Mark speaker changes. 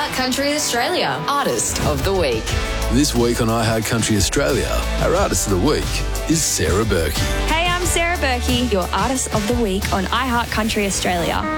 Speaker 1: iHeart Country Australia. Artist of the Week.
Speaker 2: This week on iHeart Country Australia, our Artist of the Week is Sarah Berkey.
Speaker 3: Hey, I'm Sarah Berkey, your Artist of the Week on iHeart Country Australia.